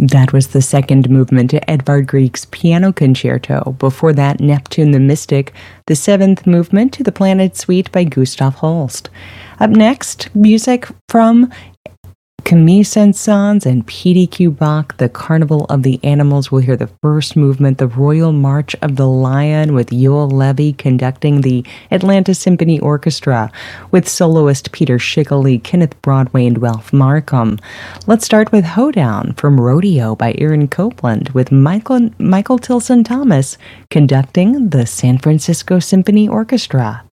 That was the second movement to Edvard Grieg's Piano Concerto. Before that, Neptune the Mystic, the seventh movement to the Planet Suite by Gustav Holst. Up next, music from Camille Saint-Saëns and P.D.Q. Bach, The Carnival of the Animals. We'll hear the first movement, the Royal March of the Lion, with Yoel Levy conducting the Atlanta Symphony Orchestra, with soloist Peter Schickele, Kenneth Broadway, and Ralph Markham. Let's start with Hoedown from Rodeo by Aaron Copland, with Michael Tilson Thomas conducting the San Francisco Symphony Orchestra.